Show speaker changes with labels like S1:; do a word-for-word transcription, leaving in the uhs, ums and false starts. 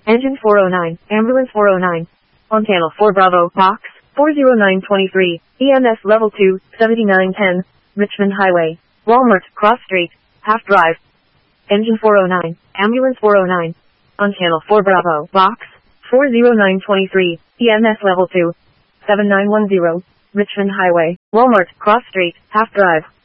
S1: Engine four oh nine, Ambulance four oh nine. On Channel four Bravo, Box four oh nine twenty-three, E M S Level two, seventy-nine ten, Richmond Highway, Walmart, Cross Street, Half Drive. Engine four oh nine, Ambulance four oh nine. On Channel four Bravo, Box four oh nine twenty-three, E M S Level two, seven nine one zero, Richmond Highway, Walmart, Cross Street, Half Drive.